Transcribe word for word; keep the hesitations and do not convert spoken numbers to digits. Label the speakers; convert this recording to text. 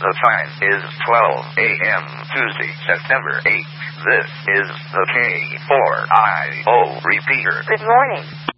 Speaker 1: The time is twelve a.m. Tuesday, September eighth. This is the K four I O repeater.
Speaker 2: Good morning.